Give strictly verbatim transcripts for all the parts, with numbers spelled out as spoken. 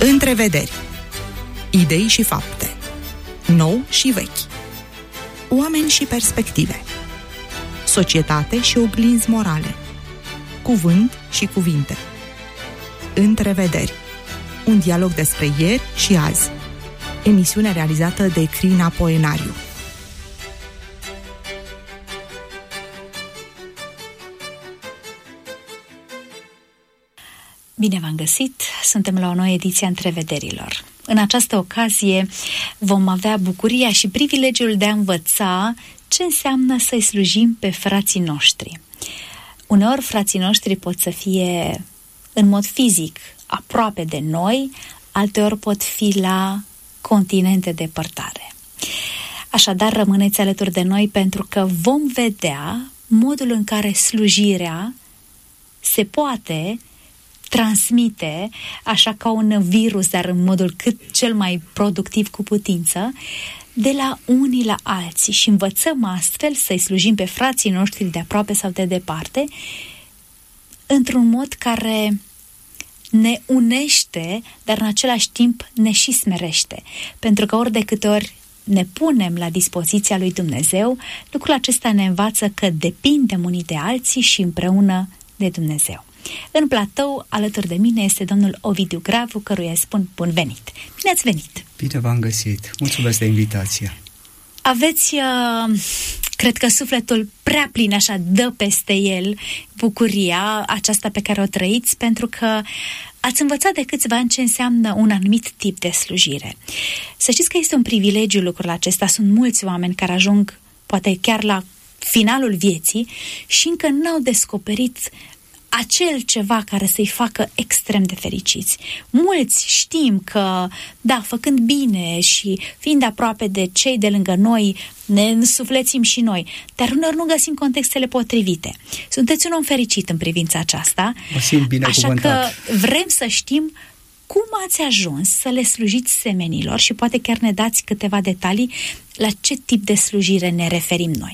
Întrevederi. Idei și fapte. Nou și vechi. Oameni și perspective. Societate și oglinzi morale. Cuvânt și cuvinte. Întrevederi. Un dialog despre ieri și azi. Emisiune realizată de Crina Poenariu. Bine v-am găsit! Suntem la o nouă ediție a Întrevederilor. În această ocazie vom avea bucuria și privilegiul de a învăța ce înseamnă să-i slujim pe frații noștri. Uneori frații noștri pot să fie în mod fizic aproape de noi, alteori pot fi la continente depărtare. Așadar, rămâneți alături de noi pentru că vom vedea modul în care slujirea se poate transmite, așa ca un virus, dar în modul cât cel mai productiv cu putință, de la unii la alții și învățăm astfel să-i slujim pe frații noștri de aproape sau de departe într-un mod care ne unește, dar în același timp ne și smerește. Pentru că ori de câte ori ne punem la dispoziția lui Dumnezeu, lucrul acesta ne învață că depindem unii de alții și împreună de Dumnezeu. În platou, alături de mine, este domnul Ovidiu Gravu, căruia îi spun bun venit. Bine ați venit! Bine v-am găsit! Mulțumesc de invitație! Aveți, uh, cred că sufletul prea plin, așa, dă peste el bucuria aceasta pe care o trăiți, pentru că ați învățat de câțiva ani ce înseamnă un anumit tip de slujire. Să știți că este un privilegiu lucrul acesta. Sunt mulți oameni care ajung, poate chiar la finalul vieții, și încă n-au descoperit acel ceva care să-i facă extrem de fericiți. Mulți știm că, da, făcând bine și fiind aproape de cei de lângă noi, ne însuflețim și noi, dar uneori nu găsim contextele potrivite. Sunteți un om fericit în privința aceasta, mă simt binecuvântat. Așa că vrem să știm cum ați ajuns să le slujiți semenilor și poate chiar ne dați câteva detalii la ce tip de slujire ne referim noi.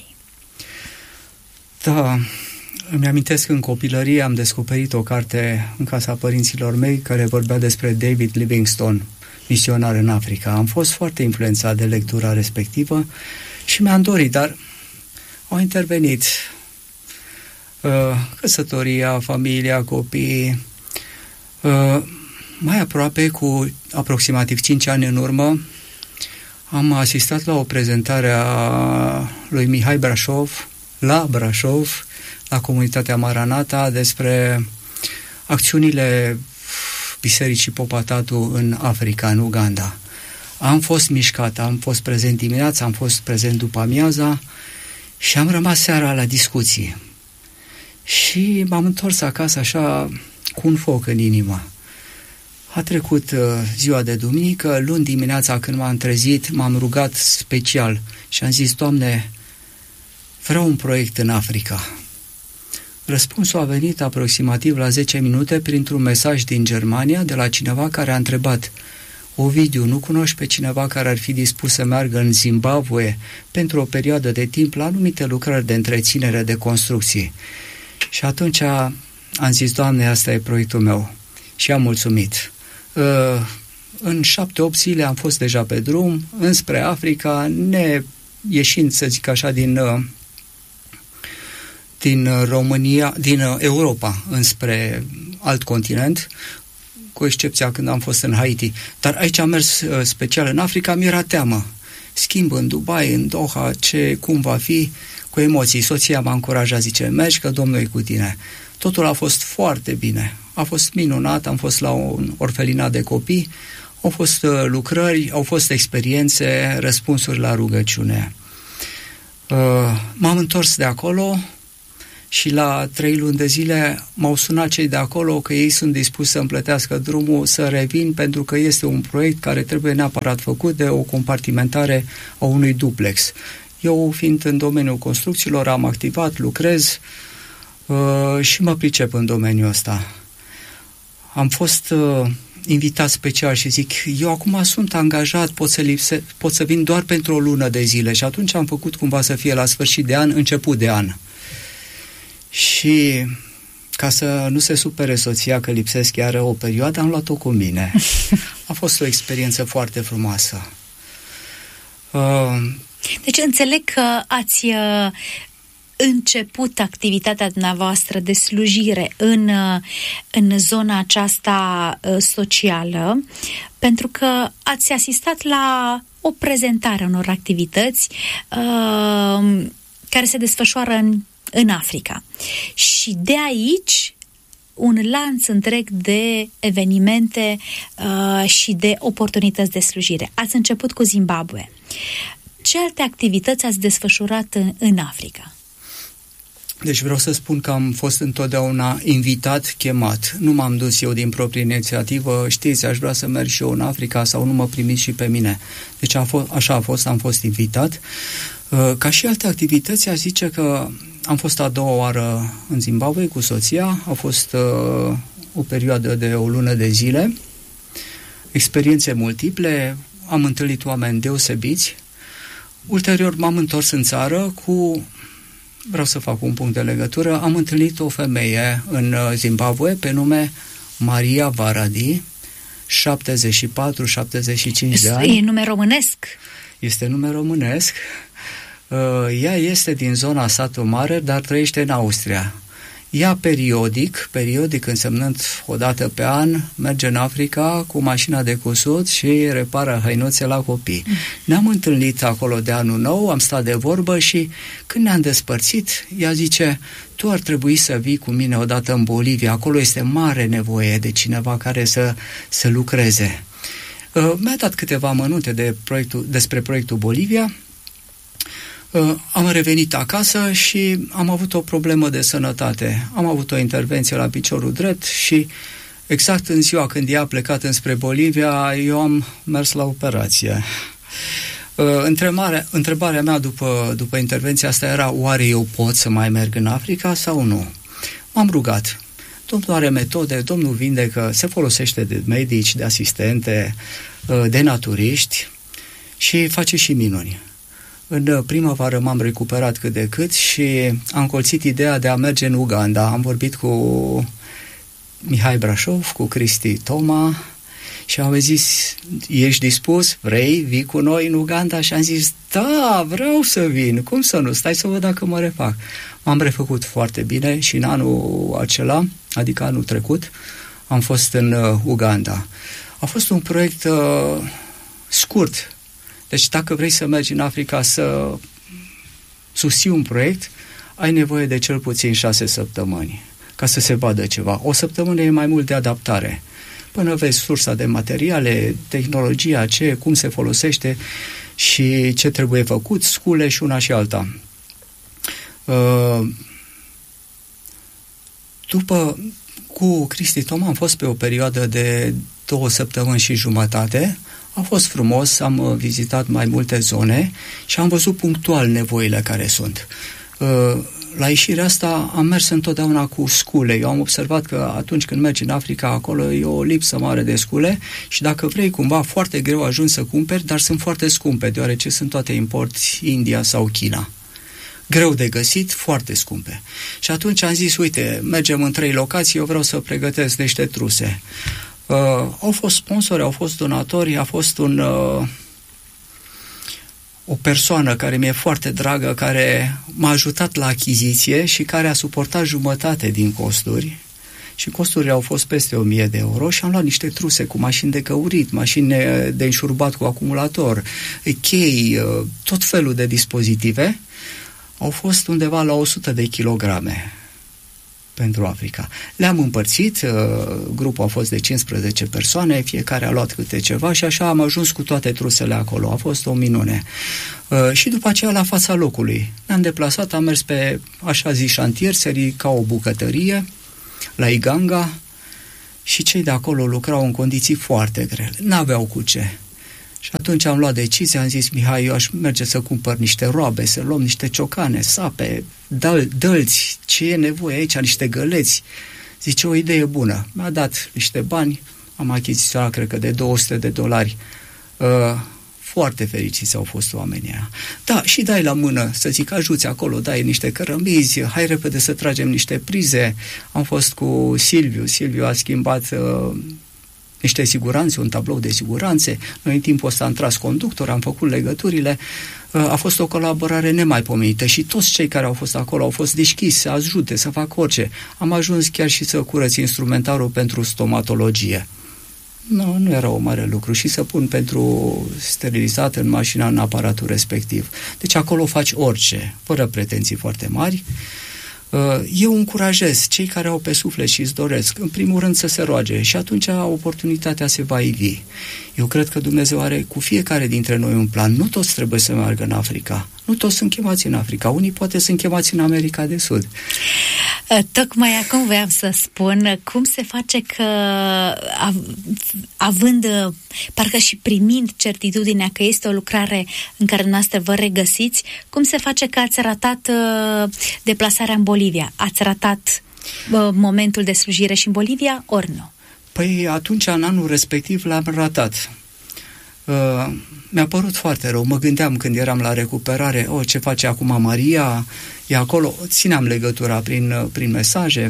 Da, îmi amintesc că în copilărie am descoperit o carte în casa părinților mei care vorbea despre David Livingstone, misionar în Africa. Am fost foarte influențat de lectura respectivă și mi-am dorit, dar au intervenit uh, căsătoria, familia, copiii. Uh, mai aproape, cu aproximativ cinci ani în urmă, am asistat la o prezentare a lui Mihai Brașov, la Brașov, la comunitatea Maranata, despre acțiunile Bisericii Popatatu în Africa, în Uganda. Am fost mișcat, am fost prezent dimineața, am fost prezent după amiaza și am rămas seara la discuții. Și m-am întors acasă așa cu un foc în inimă. A trecut uh, ziua de duminică, luni dimineața când m-am trezit, m-am rugat special și am zis: Doamne, vreau un proiect în Africa. Răspunsul a venit aproximativ la zece minute printr-un mesaj din Germania de la cineva care a întrebat: Ovidiu, nu cunoști pe cineva care ar fi dispus să meargă în Zimbabwe pentru o perioadă de timp la anumite lucrări de întreținere, de construcții? Și atunci am zis: Doamne, asta e proiectul meu. Și am mulțumit. În șapte-opt zile am fost deja pe drum înspre Africa, ne ieșind, să zic așa, din din România, din Europa înspre alt continent, cu excepția când am fost în Haiti. Dar aici am mers special în Africa, mi-era teamă. Schimb în Dubai, în Doha, ce, cum va fi, cu emoții. Soția m-a încurajat, zice: mergi că Domnul e cu tine. Totul a fost foarte bine. A fost minunat, am fost la un orfelinat de copii, au fost lucrări, au fost experiențe, răspunsuri la rugăciune. M-am întors de acolo și la trei luni de zile m-au sunat cei de acolo că ei sunt dispuși să-mi plătească drumul, să revin, pentru că este un proiect care trebuie neapărat făcut, de o compartimentare a unui duplex. Eu, fiind în domeniul construcțiilor, am activat, lucrez uh, și mă pricep în domeniul ăsta. Am fost uh, invitat special și zic: eu acum sunt angajat, pot să, lipse, pot să vin doar pentru o lună de zile. Și atunci am făcut cumva să fie la sfârșit de an, început de an. Și ca să nu se supere soția că lipsesc chiar o perioadă, am luat-o cu mine. A fost o experiență foarte frumoasă. Uh, deci înțeleg că ați uh, început activitatea dumneavoastră de slujire în, uh, în zona aceasta uh, socială, pentru că ați asistat la o prezentare a unor activități uh, care se desfășoară în, în Africa. Și de aici un lanț întreg de evenimente uh, și de oportunități de slujire. Ați început cu Zimbabwe. Ce alte activități ați desfășurat în, în Africa? Deci vreau să spun că am fost întotdeauna invitat, chemat. Nu m-am dus eu din proprie inițiativă, știți, aș vrea să merg și eu în Africa sau nu mă primiți și pe mine. Deci a fost, așa a fost, am fost invitat. Uh, ca și alte activități, aș zice că am fost a doua oară în Zimbabwe cu soția, a fost uh, o perioadă de o lună de zile, experiențe multiple, am întâlnit oameni deosebiți. Ulterior m-am întors în țară cu, vreau să fac un punct de legătură, am întâlnit o femeie în Zimbabwe pe nume Maria Varadi, șaptezeci și patru șaptezeci și cinci de ani. E nume românesc? Este nume românesc. Ea este din zona Satu Mare, dar trăiește în Austria. Ea periodic, periodic însemnând o dată pe an, merge în Africa cu mașina de cusut și repară hăinuțe la copii. Mm. Ne-am întâlnit acolo de anul nou, am stat de vorbă și când ne-am despărțit, ea zice, tu ar trebui să vii cu mine odată în Bolivia, acolo este mare nevoie de cineva care să, să lucreze. Uh, mi-a dat câteva amănunte de proiectul, despre proiectul Bolivia. Uh, am revenit acasă și am avut o problemă de sănătate. Am avut o intervenție la piciorul drept și exact în ziua când ea a plecat înspre Bolivia, eu am mers la operație. Uh, întrebarea, întrebarea mea după, după intervenția asta era, oare eu pot să mai merg în Africa sau nu? M-am rugat. Domnul are metode, Domnul vindecă, se folosește de medici, de asistente, uh, de naturiști și face și minuni. În primăvară m-am recuperat cât de cât și am colțit ideea de a merge în Uganda. Am vorbit cu Mihai Brașov, cu Cristi Toma și am zis, ești dispus? Vrei? Vii cu noi în Uganda? Și am zis, da, vreau să vin. Cum să nu? Stai să văd dacă mă refac. M-am refăcut foarte bine și în anul acela, adică anul trecut, am fost în uh, Uganda. A fost un proiect uh, scurt. Deci dacă vrei să mergi în Africa să susții un proiect, ai nevoie de cel puțin șase săptămâni ca să se vadă ceva. O săptămână e mai mult de adaptare. Până vezi sursa de materiale, tehnologia, ce, cum se folosește și ce trebuie făcut, scule și una și alta. Uh, după, cu Cristi Toma am fost pe o perioadă de două săptămâni și jumătate. A fost frumos, am vizitat mai multe zone și am văzut punctual nevoile care sunt. La ieșirea asta am mers întotdeauna cu scule. Eu am observat că atunci când mergi în Africa, acolo e o lipsă mare de scule și dacă vrei cumva, foarte greu ajungi să cumperi, dar sunt foarte scumpe, deoarece sunt toate importi India sau China. Greu de găsit, foarte scumpe. Și atunci am zis, uite, mergem în trei locații, eu vreau să pregătesc niște truse. Uh, au fost sponsori, au fost donatori, a fost un, uh, o persoană care mi-e foarte dragă, care m-a ajutat la achiziție și care a suportat jumătate din costuri. Și costurile au fost peste o mie de euro și am luat niște truse cu mașini de căurit, mașini de înșurubat cu acumulator, chei, uh, tot felul de dispozitive. Au fost undeva la o sută de kilograme pentru Africa. Le-am împărțit, grupul a fost de cincisprezece persoane, fiecare a luat câte ceva și așa am ajuns cu toate trusele acolo. A fost o minune. Și după aceea la fața locului. Ne-am deplasat, am mers pe așa zis șantier, se ridica o bucătărie la Iganga și cei de acolo lucrau în condiții foarte grele. N-aveau cu ce. Și atunci am luat decizia, am zis, Mihai, eu aș merge să cumpăr niște roabe, să luăm niște ciocane, sape, dăl- dălți, ce e nevoie aici, niște găleți. Zice, o idee bună. Mi-a dat niște bani, am achiziționat, cred că, de două sute de dolari, uh, foarte fericiți au fost oamenii aia. Da, și dai la mână, să zic, ajuți acolo, dai niște cărămizi, hai repede să tragem niște prize. Am fost cu Silviu, Silviu a schimbat uh, niște siguranțe, un tablou de siguranțe, noi în timpul ăsta am tras conductor, am făcut legăturile, uh, a fost o colaborare nemaipomenită și toți cei care au fost acolo au fost deschiși să ajute, să facă orice. Am ajuns chiar și să curăț instrumentarul pentru stomatologie. Nu, nu era o mare lucru și să pun pentru sterilizat în mașina, în aparatul respectiv. Deci acolo faci orice, fără pretenții foarte mari. Eu încurajez cei care au pe suflet și îți doresc, în primul rând să se roage și atunci oportunitatea se va ivi. Eu cred că Dumnezeu are cu fiecare dintre noi un plan. Nu toți trebuie să meargă în Africa. Nu toți sunt chemați în Africa. Unii poate sunt chemați în America de Sud. Tocmai acum voiam să spun cum se face că având, parcă și primind certitudinea că este o lucrare în care noastră vă regăsiți, cum se face că ați ratat deplasarea în Bolivia? Ați ratat momentul de slujire și în Bolivia, ori nu? Păi atunci, în anul respectiv, l-am ratat. Uh, mi-a părut foarte rău. Mă gândeam când eram la recuperare, oh, ce face acum Maria? E acolo. Țineam legătura prin, prin mesaje.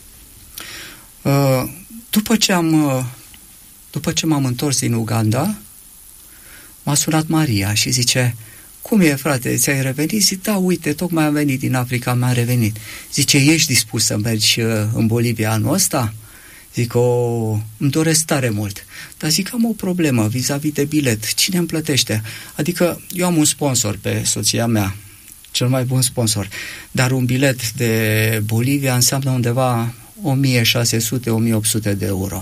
Uh, după ce am uh, după ce m-am întors din Uganda, m-a sunat Maria și zice, cum e, frate, ți-ai revenit? Zic, da, uite, tocmai am venit din Africa, mi-am revenit. Zice, ești dispus să mergi uh, în Bolivia anul ăsta? Zic, o, îmi doresc tare mult. Dar zic, am o problemă vis-a-vis de bilet. Cine îmi plătește? Adică eu am un sponsor pe soția mea, cel mai bun sponsor, dar un bilet de Bolivia înseamnă undeva o mie șase sute - o mie opt sute de euro.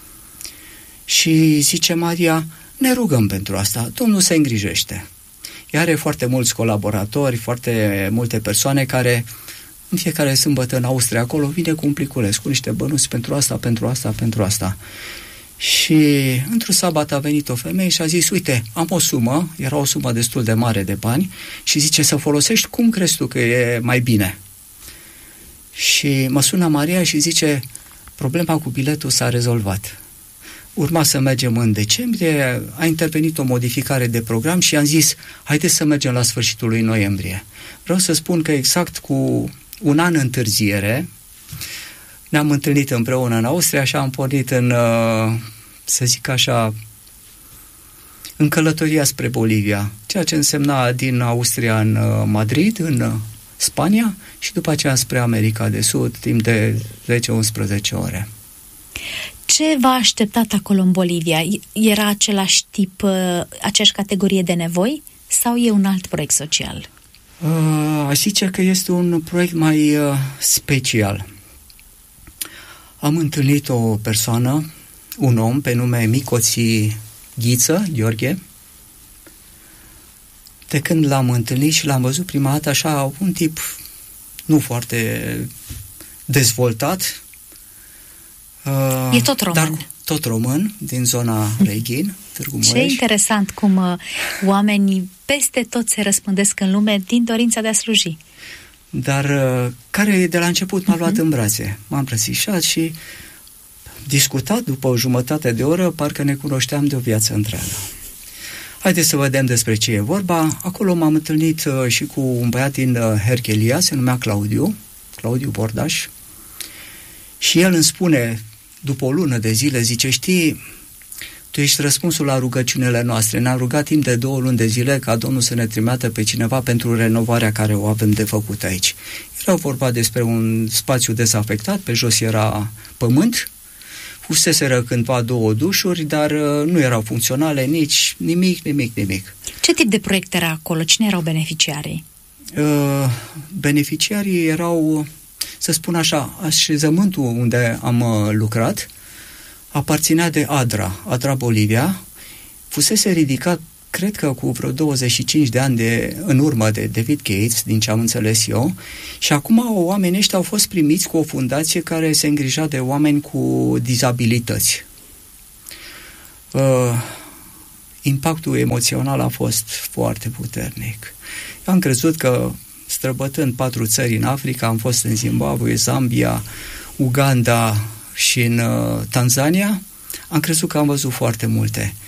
Și zice Maria, ne rugăm pentru asta, Domnul se îngrijește. Ea are foarte mulți colaboratori, foarte multe persoane care în fiecare sâmbătă în Austria, acolo, vine cu un pliculeț, cu niște bănuți pentru asta, pentru asta, pentru asta. Și într-un sabat a venit o femeie și a zis, uite, am o sumă, era o sumă destul de mare de bani, și zice, să folosești cum crezi tu că e mai bine. Și mă sună Maria și zice, problema cu biletul s-a rezolvat. Urma să mergem în decembrie, a intervenit o modificare de program și am zis, haideți să mergem la sfârșitul lui noiembrie. Vreau să spun că exact cu un an întârziere ne-am întâlnit împreună în Austria și am pornit în, să zic așa, în călătoria spre Bolivia, ceea ce însemna din Austria în Madrid, în Spania, și după aceea spre America de Sud, timp de zece unsprezece ore. Ce v-a așteptat acolo în Bolivia? Era același tip, aceeași categorie de nevoi sau e un alt proiect social? Uh, aș zice că este un proiect mai uh, special. Am întâlnit o persoană, un om pe nume Micoții Ghiță, Gheorghe. De când l-am întâlnit și l-am văzut prima dată, așa, un tip nu foarte dezvoltat. Uh, e tot român. Dar tot român, din zona Reghin, Târgu Mureș. Ce interesant cum uh, oamenii peste tot se răspândesc în lume din dorința de a sluji. Dar uh, care de la început m-a luat uh-huh. în brațe. M-am îmbrățișat și discutat după o jumătate de oră, parcă ne cunoșteam de o viață întreagă. Haideți să vedem despre ce e vorba. Acolo m-am întâlnit uh, și cu un băiat din uh, Herchelia, se numea Claudiu, Claudiu Bordaș, și el îmi spune, după o lună de zile, zice, știi, tu ești răspunsul la rugăciunile noastre. Ne-am rugat timp de două luni de zile ca Domnul să ne trimită pe cineva pentru renovarea care o avem de făcut aici. Era vorba despre un spațiu desafectat, pe jos era pământ, fuseseră cândva două dușuri, dar nu erau funcționale nici nimic, nimic, nimic. Ce tip de proiect era acolo? Cine erau beneficiarii? Uh, beneficiarii erau, să spun așa, așezământul unde am uh, lucrat aparținea de ADRA, ADRA Bolivia, fusese ridicat, cred că cu vreo douăzeci și cinci de ani de, în urmă de David Gates, din ce am înțeles eu, și acum oamenii ăștia au fost primiți cu o fundație care se îngrija de oameni cu dizabilități. Uh, impactul emoțional a fost foarte puternic. Eu am crezut că străbătând patru țări în Africa, am fost în Zimbabwe, Zambia, Uganda și în uh, Tanzania, am crezut că am văzut foarte multe.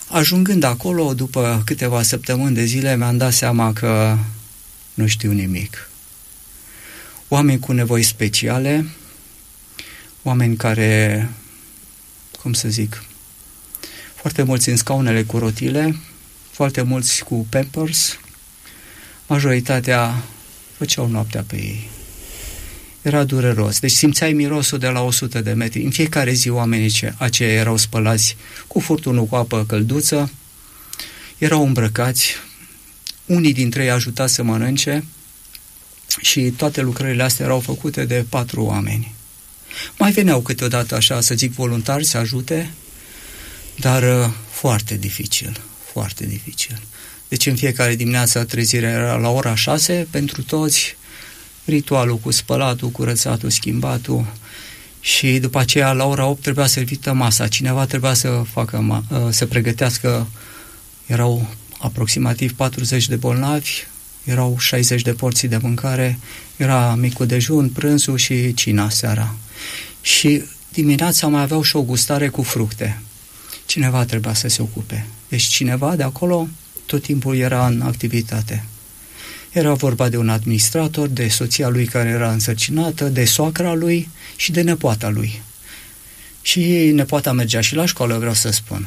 Ajungând acolo, după câteva săptămâni de zile, mi-am dat seama că nu știu nimic. Oameni cu nevoi speciale, oameni care, cum să zic, foarte mulți în scaunele cu rotile, foarte mulți cu Pampers, majoritatea făceau noaptea pe ei. Era dureros. Deci simțeai mirosul de la o sută de metri. În fiecare zi oamenii aceia erau spălați cu furtunul cu apă călduță, erau îmbrăcați, unii dintre ei ajutați să mănânce și toate lucrările astea erau făcute de patru oameni. Mai veneau câteodată așa, să zic, voluntari să ajute, dar uh, foarte dificil, foarte dificil. Deci în fiecare dimineață trezirea era la ora șase pentru toți, ritualul cu spălatul, curățatul, schimbatul și după aceea la ora opt trebuia servită masa. Cineva trebuia să facă, să pregătească, erau aproximativ patruzeci de bolnavi, erau șaizeci de porții de mâncare, era micul dejun, prânzul și cina seara. Și dimineața mai aveau și o gustare cu fructe. Cineva trebuia să se ocupe. Deci cineva de acolo tot timpul era în activitate. Era vorba de un administrator, de soția lui care era însărcinată, de soacra lui și de nepoata lui. Și nepoata mergea și la școală, vreau să spun.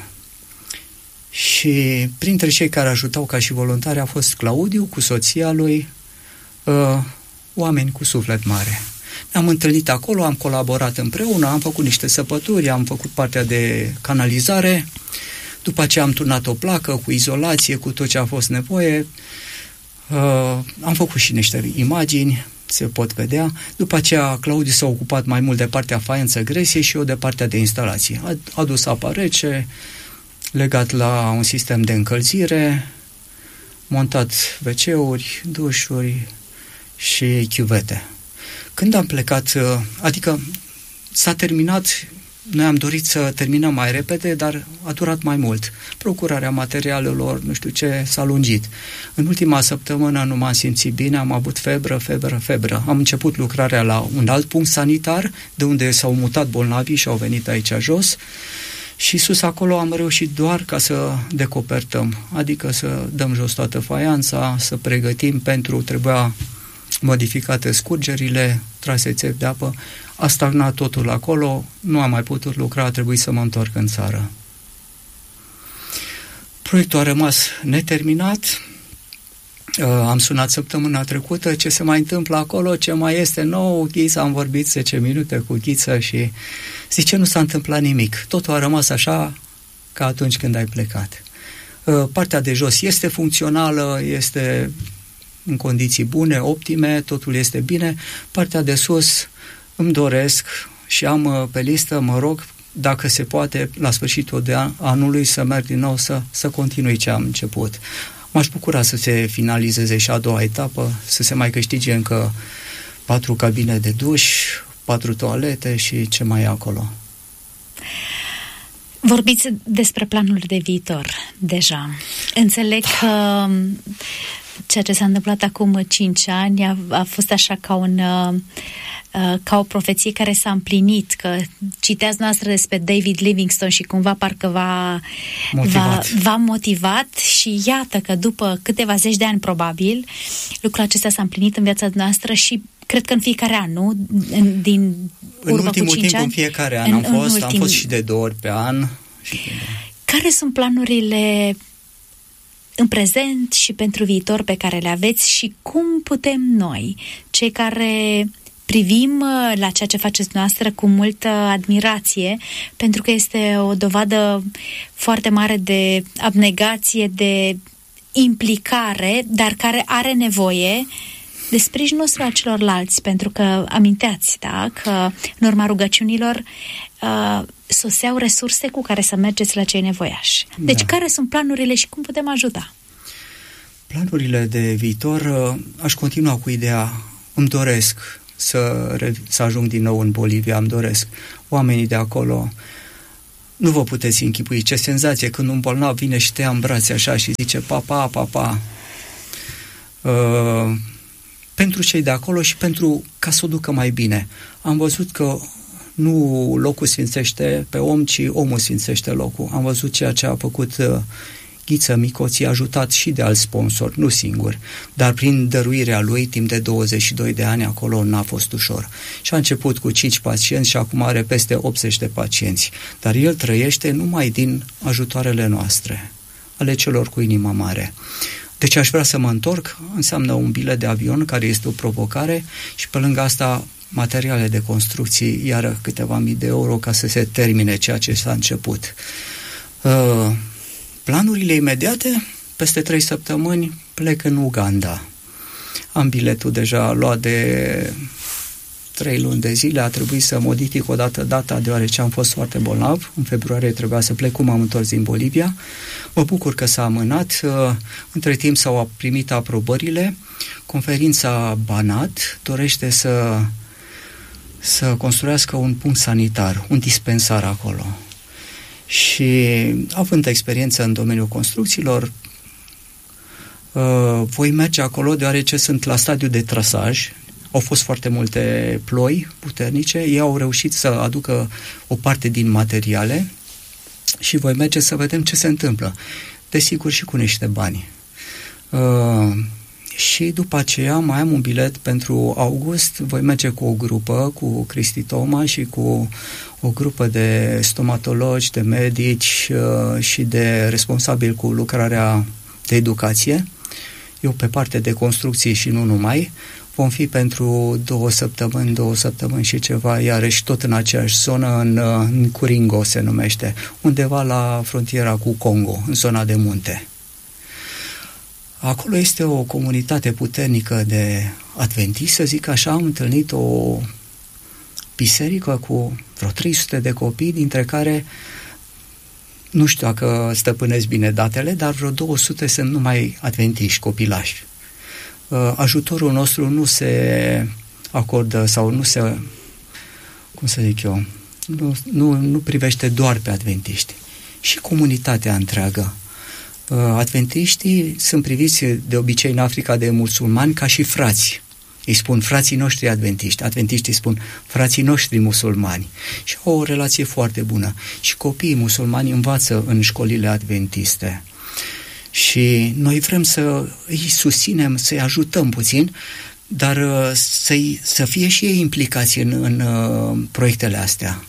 Și printre cei care ajutau ca și voluntari a fost Claudiu cu soția lui, uh, oameni cu suflet mare. Ne-am întâlnit acolo, am colaborat împreună, am făcut niște săpături, am făcut partea de canalizare, după aceea am turnat o placă cu izolație, cu tot ce a fost nevoie. Uh, am făcut și niște imagini, se pot vedea. După aceea Claudiu s-a ocupat mai mult de partea faianță gresie și eu de partea de instalație. A adus apa rece, legat la un sistem de încălzire, montat ve ce-uri, dușuri și chiuvete. Când am plecat, uh, adică s-a terminat, noi am dorit să terminăm mai repede, dar a durat mai mult. Procurarea materialelor, nu știu ce, s-a lungit. În ultima săptămână nu m-am simțit bine, am avut febră, febră, febră. Am început lucrarea la un alt punct sanitar, de unde s-au mutat bolnavii și au venit aici jos. Și sus acolo am reușit doar ca să decopertăm, adică să dăm jos toată faianța, să pregătim pentru, trebuia modificate scurgerile, trase țevi de apă. A stagnat totul acolo, nu am mai putut lucra, a trebuit să mă întorc în țară. Proiectul a rămas neterminat, uh, am sunat săptămâna trecută ce se mai întâmplă acolo, ce mai este nou. Ghița, am vorbit zece minute cu Ghiță și zice, nu s-a întâmplat nimic, totul a rămas așa ca atunci când ai plecat. Uh, partea de jos este funcțională, este în condiții bune, optime, totul este bine. Partea de sus îmi doresc și am pe listă, mă rog, dacă se poate, la sfârșitul de an, anului să merg din nou să, să continui ce am început. M-aș bucura să se finalizeze și a doua etapă, să se mai câștige încă patru cabine de duș, patru toalete și ce mai e acolo. Vorbiți despre planul de viitor deja. Înțeleg că ceea ce s-a întâmplat acum cinci ani a, a fost așa ca un uh, ca o profeție care s-a împlinit, că citeați noastră despre David Livingstone și cumva parcă v-a motivat. V-a, v-a motivat și iată că după câteva zeci de ani probabil lucrul acesta s-a împlinit în viața noastră și cred că în fiecare an, nu? În, din în urmă ultimul cu cinci timp, ani, în fiecare an în, am fost, în ultim... am fost și de două ori pe an. Și... Care sunt planurile în prezent și pentru viitor pe care le aveți și cum putem noi, cei care privim la ceea ce faceți noastră cu multă admirație, pentru că este o dovadă foarte mare de abnegație, de implicare, dar care are nevoie de sprijinul nostru a celorlalți, pentru că aminteați, da, că în urma rugăciunilor uh, soseau resurse cu care să mergeți la cei nevoiași. Deci, da. Care sunt planurile și cum putem ajuta? Planurile de viitor, uh, aș continua cu ideea, îmi doresc să, să ajung din nou în Bolivia, îmi doresc. Oamenii de acolo, nu vă puteți închipui ce senzație când un bolnav vine și te ia în brațe așa și zice papa, papa. Uh, pentru cei de acolo și pentru ca să o ducă mai bine. Am văzut că Nu locul sfințește pe om, ci omul sfințește locul. Am văzut ceea ce a făcut Ghiță Micoț, i-a ajutat și de alți sponsori, nu singur, dar prin dăruirea lui, timp de douăzeci și doi de ani, acolo n-a fost ușor. Și a început cu cinci pacienți și acum are peste optzeci de pacienți. Dar el trăiește numai din ajutoarele noastre, ale celor cu inima mare. Deci aș vrea să mă întorc, înseamnă un bilet de avion, care este o provocare, și pe lângă asta materiale de construcții, iar câteva mii de euro ca să se termine ceea ce s-a început. Uh, planurile imediate, peste trei săptămâni plec în Uganda. Am biletul deja luat de trei luni de zile, a trebuit să modific o dată data, deoarece am fost foarte bolnav. În februarie trebuia să plec, cum am întors din Bolivia. Mă bucur că s-a amânat. Între timp s-au primit aprobările. Conferința Banat dorește să, să construiască un punct sanitar, un dispensar acolo. Și având experiență în domeniul construcțiilor, voi merge acolo deoarece sunt la stadiu de trasaj. Au fost foarte multe ploi puternice, ei au reușit să aducă o parte din materiale și voi merge să vedem ce se întâmplă. Desigur și cu niște bani. Uh, și după aceea mai am un bilet pentru august, voi merge cu o grupă, cu Cristi Toma și cu o grupă de stomatologi, de medici uh, și de responsabili cu lucrarea de educație. Eu pe parte de construcții și nu numai. Vom fi pentru două săptămâni, două săptămâni și ceva, iarăși tot în aceeași zonă, în, în Curingo se numește, undeva la frontiera cu Congo, în zona de munte. Acolo este o comunitate puternică de adventiști, să zic așa. Am întâlnit o biserică cu vreo trei sute de copii, dintre care nu știu dacă stăpânesc bine datele, dar vreo două sute sunt numai adventiști, copilași. Ajutorul nostru nu se acordă sau nu se, cum să zic eu, nu, nu, nu privește doar pe adventiști, și comunitatea întreagă. Adventiștii sunt priviți de obicei în Africa de musulmani ca și frați. Îi spun frații noștri adventiști, adventiștii spun frații noștri musulmani, și au o relație foarte bună. Și copiii musulmani învață în școlile adventiste. Și noi vrem să îi susținem, să-i ajutăm puțin, dar să-i, să fie și ei implicați în, în uh, proiectele astea.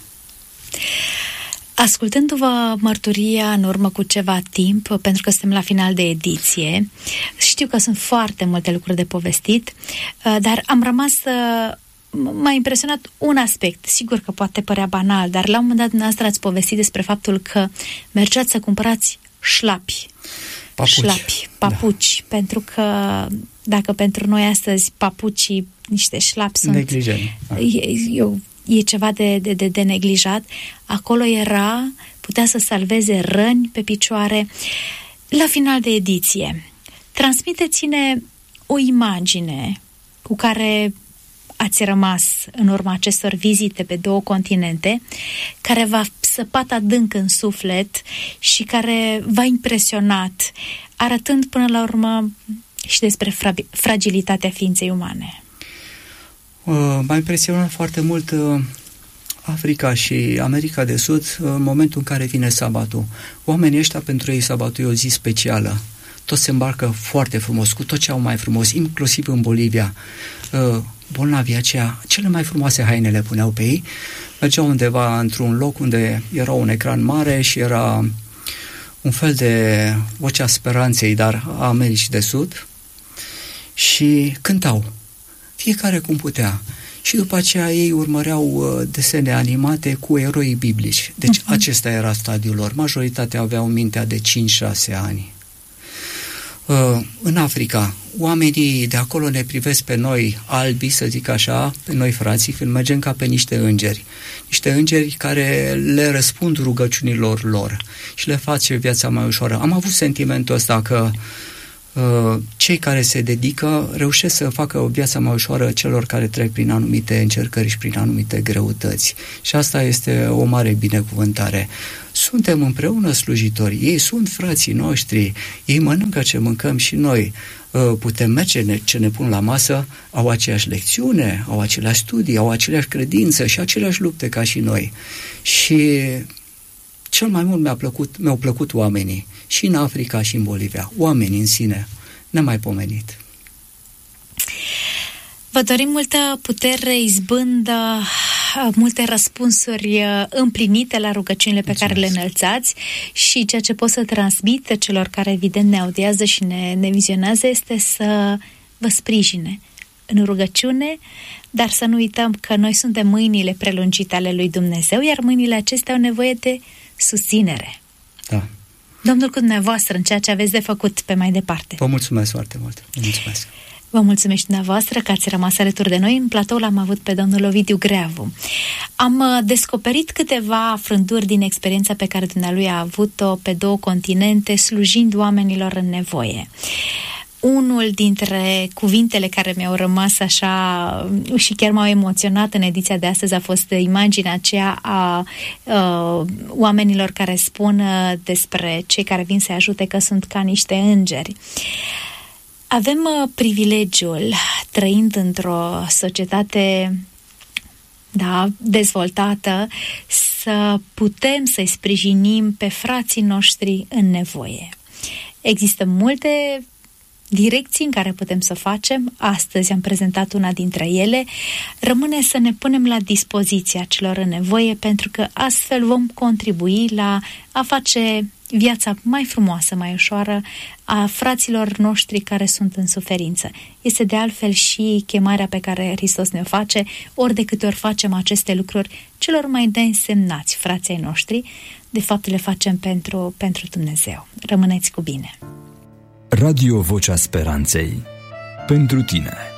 Ascultându-vă mărturia în urmă cu ceva timp, pentru că suntem la final de ediție, știu că sunt foarte multe lucruri de povestit, dar am rămas să... M-a impresionat un aspect, sigur că poate părea banal, dar la un moment dat dumneavoastră ați povestit despre faptul că mergeați să cumpărați șlapi. Papuci. Șlapi, papuci, da. Pentru că dacă pentru noi astăzi papucii, niște șlapi sunt... Neglijeni. Da. E, e ceva de, de, de, de neglijat. Acolo era, putea să salveze răni pe picioare. La final de ediție, transmiteți-ne o imagine cu care ați rămas în urma acestor vizite pe două continente, care v-a săpat adânc în suflet și care v-a impresionat, arătând până la urmă și despre fra- fragilitatea ființei umane. Uh, m-a impresionat foarte mult uh, Africa și America de Sud uh, în momentul în care vine sabatul. Oamenii ăștia, pentru ei sabatul e o zi specială. Toți se îmbarcă foarte frumos, cu tot ce au mai frumos, inclusiv în Bolivia. Uh, bolnavii aceia, cele mai frumoase haine le puneau pe ei, mergeau undeva într-un loc unde era un ecran mare și era un fel de Vocea Speranței, dar a Americii de Sud, și cântau, fiecare cum putea. Și după aceea ei urmăreau desene animate cu eroi biblici. Deci uh-huh. acesta era stadiul lor. Majoritatea aveau mintea de cinci șase ani. Uh, în Africa, oamenii de acolo ne privesc pe noi albi, să zic așa, pe noi frații, când mergem ca pe niște îngeri. Niște îngeri care le răspund rugăciunilor lor și le face viața mai ușoară. Am avut sentimentul ăsta că cei care se dedică reușesc să facă o viață mai ușoară celor care trec prin anumite încercări și prin anumite greutăți. Și asta este o mare binecuvântare. Suntem împreună slujitori, ei sunt frații noștri, ei mănâncă ce mâncăm și noi, putem merge ce ne pun la masă, au aceeași lecțiune, au aceleași studii, au aceleași credință și aceleași lupte ca și noi. Și cel mai mult mi-a plăcut, mi-au plăcut oamenii, și în Africa și în Bolivia, oamenii în sine, nemaipomenit. Vă dorim multă putere, izbândă, multe răspunsuri împlinite la rugăciunile pe Mulțumesc. Care le înălțați și ceea ce pot să transmit celor care evident ne audiază și ne, ne vizionează este să vă sprijine în rugăciune, dar să nu uităm că noi suntem mâinile prelungite ale lui Dumnezeu, iar mâinile acestea au nevoie de susținere. Da. Domnul cu dumneavoastră în ceea ce aveți de făcut pe mai departe. Vă mulțumesc foarte mult. Vă mulțumesc. Vă mulțumesc dumneavoastră că ați rămas alături de noi. În platou l-am avut pe domnul Ovidiu Greavu. Am descoperit câteva frânturi din experiența pe care dumnealui a avut-o pe două continente, slujind oamenilor în nevoie. Unul dintre cuvintele care mi-au rămas așa și chiar m-au emoționat în ediția de astăzi a fost imaginea aceea a uh, oamenilor care spun uh, despre cei care vin să-i ajute că sunt ca niște îngeri. Avem uh, privilegiul, trăind într-o societate da, dezvoltată, să putem să-i sprijinim pe frații noștri în nevoie. Există multe direcții în care putem să facem. Astăzi am prezentat una dintre ele. Rămâne să ne punem la dispoziția celor în nevoie, pentru că astfel vom contribui la a face viața mai frumoasă, mai ușoară a fraților noștri care sunt în suferință. Este de altfel și chemarea pe care Hristos ne-o face, ori de câte ori facem aceste lucruri celor mai neînsemnați frații noștri, de fapt le facem pentru, pentru Dumnezeu. Rămâneți cu bine! Radio Vocea Speranței. Pentru tine.